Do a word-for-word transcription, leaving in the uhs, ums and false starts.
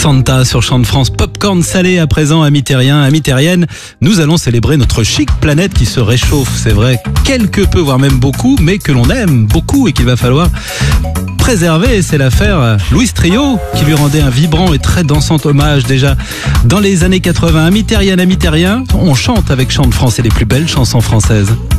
Santa sur Chant de France, Popcorn salé à présent, amis terriens, amis terriennes. Nous allons célébrer notre chic planète qui se réchauffe, c'est vrai, quelque peu, voire même beaucoup, mais que l'on aime beaucoup et qu'il va falloir préserver. C'est l'affaire Louise Trio qui lui rendait un vibrant et très dansant hommage déjà dans les années quatre-vingts. Amis terriennes, amis terriens, on chante avec Chant de France et les plus belles chansons françaises.